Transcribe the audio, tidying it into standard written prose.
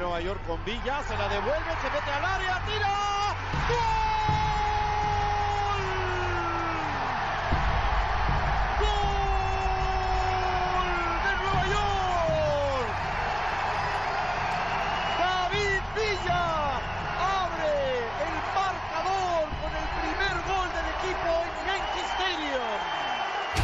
Nueva York con Villa, se la devuelve, se mete al área, tira.